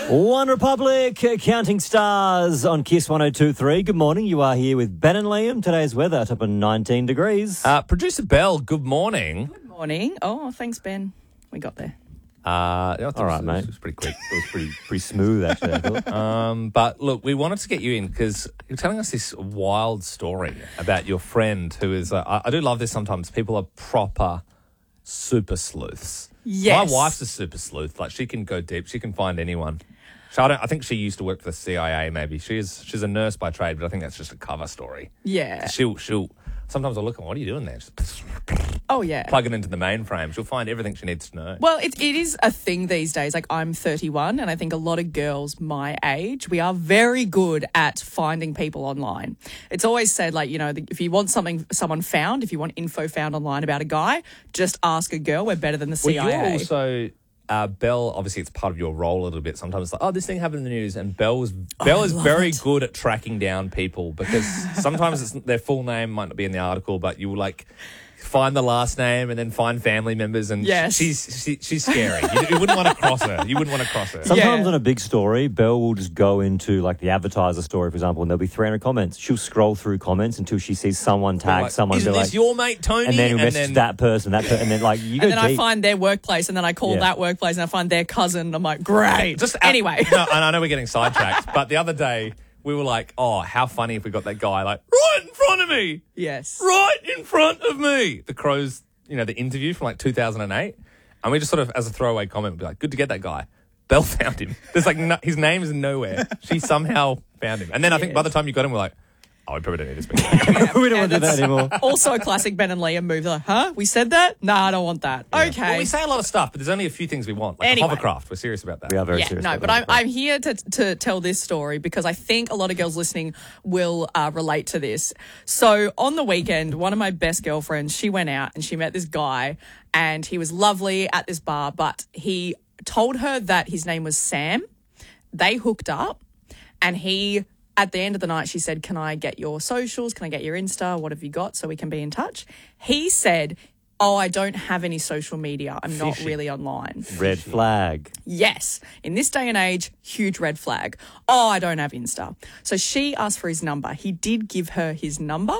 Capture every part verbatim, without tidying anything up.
One Republic, uh, counting stars on Kiss one oh two point three. Good morning. You are here with Ben and Liam. Today's weather up at nineteen degrees. Uh, Producer Belle, good morning. Good morning. Oh, thanks, Ben. We got there. Uh, yeah, All right, it was, mate. It was pretty quick. It was pretty pretty smooth, actually, I thought. Um, but look, we wanted to get you in because you're telling us this wild story about your friend who is. Uh, I, I do love this sometimes. People are proper super sleuths. Yes. My wife's a super sleuth. Like, she can go deep. She can find anyone. So I, don't, I think she used to work for the C I A. Maybe she's she's a nurse by trade, but I think that's just a cover story. Yeah. She'll she'll. Sometimes I'll look at, what are you doing there? Just Oh, yeah. plug it into the mainframe. She'll find everything she needs to know. Well, it, it is a thing these days. Like, I'm thirty-one, and I think a lot of girls my age, we are very good at finding people online. It's always said, like, you know, if you want something, someone found, if you want info found online about a guy, just ask a girl. We're better than the C I A. Well, you're also... Uh, Belle, obviously, it's part of your role a little bit. Sometimes it's like, oh, this thing happened in the news, and Belle is Belle I is love very it. good at tracking down people because sometimes it's, their full name might not be in the article, but you will like find the last name and then find family members, and Yes. she's she, she's scary. You, you wouldn't want to cross her. You wouldn't want to cross her. Sometimes Yeah. on a big story, Belle will just go into, like, the advertiser story, for example, and there'll be three hundred comments. She'll scroll through comments until she sees someone tag Like, someone. Isn't be this like, your mate Tony? and then he'll message that person, that per- and then, like, you go And then I deep. find their workplace, and then I call Yeah. that workplace, and I find their cousin. I'm like, great. Just anyway. No, and I know we're getting sidetracked, but the other day we were like, oh, how funny if we got that guy like right in front of me. Yes. Right in front of me. The Crows, you know, the interview from like two thousand eight. And we just sort of, as a throwaway comment, be like, good to get that guy. Belle found him. There's like, no, his name is nowhere. She somehow found him. And then I think by the time you got him, we're like, oh, we probably don't need to speak to him. we don't want to do that anymore. Also a classic Ben and Liam move. They're like, huh? We said that? Nah, I don't want that. Okay. Well, we say a lot of stuff, but there's only a few things we want. Like Anyway. the hovercraft. We're serious about that. We are very Yeah, serious. no, about but that. I'm, I'm here to to tell this story because I think a lot of girls listening will uh, relate to this. So on the weekend, one of my best girlfriends, she went out and she met this guy, and he was lovely at this bar, but he told her that his name was Sam. They hooked up, and he, at the end of the night, she said, can I get your socials? Can I get your Insta? What have you got so we can be in touch? He said, oh, I don't have any social media. I'm not Fishy. really online. Red flag. Yes. In this day and age, huge red flag. Oh, I don't have Insta. So she asked for his number. He did give her his number.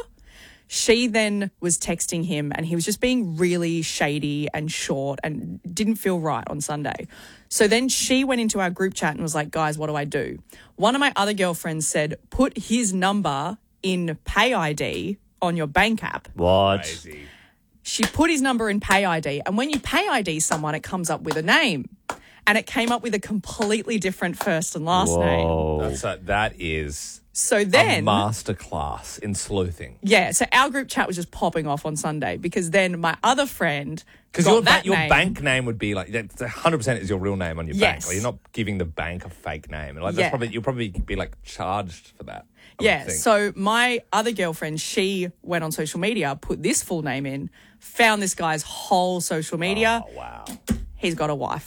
She then was texting him, and he was just being really shady and short and didn't feel right on Sunday. So then she went into our group chat and was like, guys, what do I do? One of my other girlfriends said, put his number in Pay I D on your bank app. What? Crazy. She put his number in Pay I D, and when you Pay I D someone, it comes up with a name. And it came up with a completely different first and last name. Whoa. That's a, that is So a then, masterclass in sleuthing. yeah, so our group chat was just popping off on Sunday because then my other friend Because got your, ba- that your name. bank name would be like, that's one hundred percent is your real name on your bank. Yes. Like, you're not giving the bank a fake name. Like, that's Yeah. probably, you'll probably be like charged for that. I would Yeah, think. so my other girlfriend, she went on social media, put this full name in, found this guy's whole social media. Oh, wow. He's got a wife.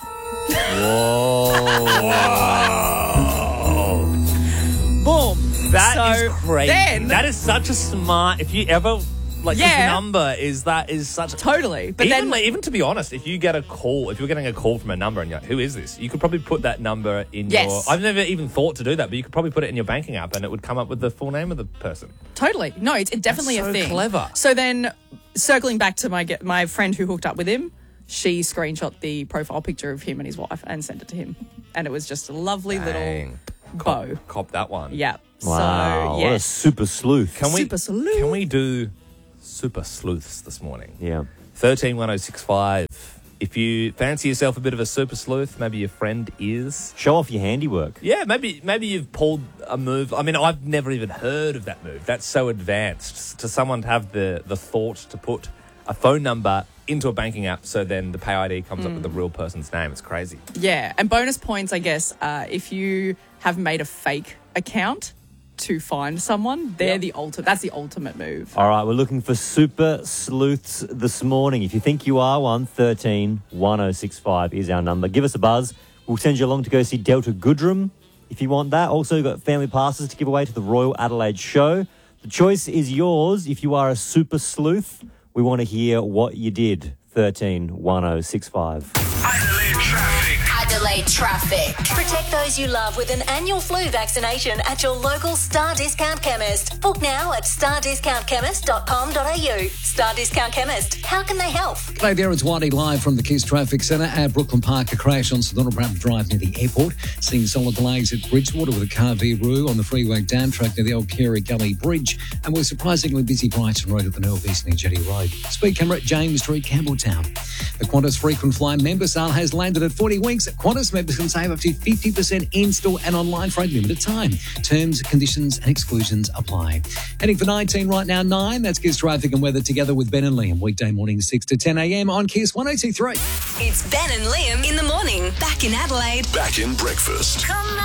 Boom. That So is crazy. then- that is such a smart, if you ever, like, Yeah. his number is, that is such a... Totally. But even, then like, even to be honest, if you get a call, if you're getting a call from a number and you're like, who is this? You could probably put that number in Yes. your... I've never even thought to do that, but you could probably put it in your banking app and it would come up with the full name of the person. Totally. No, it's it's definitely That's a so thing. clever. So then, circling back to my ge- my friend who hooked up with him, she screenshot the profile picture of him and his wife and sent it to him. And it was just a lovely little Dang. bow. Cop, cop that one. Yeah. Wow. So, What a yes. super sleuth. Can we, Super sleuth. Can we do super sleuths this morning? Yeah. thirteen one oh six five. If you fancy yourself a bit of a super sleuth, maybe your friend is. Show off your handiwork. Yeah, maybe maybe you've pulled a move. I mean, I've never even heard of that move. That's so advanced. To someone to have the, the thought to put a phone number into a banking app so then the Pay I D comes up with the real person's name. It's crazy. Yeah. And bonus points, I guess, uh, if you have made a fake account to find someone, they're Yep. the ultimate. That's the ultimate move. All right, we're looking for super sleuths this morning. If you think you are one, thirteen one oh six five is our number. Give us a buzz. We'll send you along to go see Delta Goodrem if you want that. Also, got family passes to give away to the Royal Adelaide Show. The choice is yours. If you are a super sleuth, we want to hear what you did. thirteen one oh six five. Adelaide traffic. Adelaide Adelaide traffic. Protect those you love with an annual flu vaccination at your local Star Discount Chemist. Book now at star discount chemist dot com dot a u. Star Discount Chemist. How can they help? G'day there, it's Whitey live from the Kiss Traffic Centre at Brooklyn Park. A crash on St Honorat Drive near the airport. Seeing solid delays at Bridgewater with a car Viru on the freeway down track near the Old Carey Gully Bridge. And we're surprisingly busy Brighton Road at the North-East near Jetty Road. Speed camera at James Street, Campbelltown. The Qantas frequent flyer member sale has landed at forty weeks. Qantas members can save up to fifty percent in-store and online for a limited time. Terms, conditions and exclusions apply. Heading for nineteen right now, nine. That's Kiss Traffic and Weather together with Ben and Liam. Weekday morning six to ten a m on Kiss one oh two three. It's Ben and Liam in the morning. Back in Adelaide. Back in breakfast. Come on.